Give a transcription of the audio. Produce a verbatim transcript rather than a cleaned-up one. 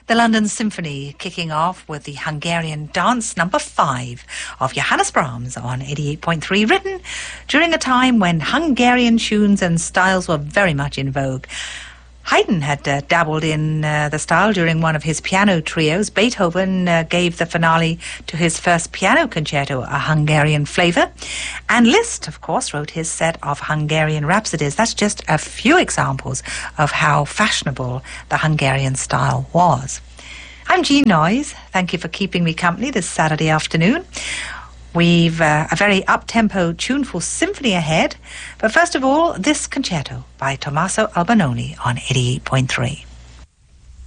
The London Symphony kicking off with the Hungarian Dance number five of Johannes Brahms on eighty-eight point three, written during a time when Hungarian tunes and styles were very much in vogue. Haydn had uh, dabbled in uh, the style during one of his piano trios. Beethoven uh, gave the finale to his first piano concerto a Hungarian flavour. And Liszt, of course, wrote his set of Hungarian rhapsodies. That's just a few examples of how fashionable the Hungarian style was. I'm Jean Noyes. Thank you for keeping me company this Saturday afternoon. We've uh, a very up-tempo, tuneful symphony ahead. But first of all, this concerto by Tommaso Albinoni on eighty-eight point three.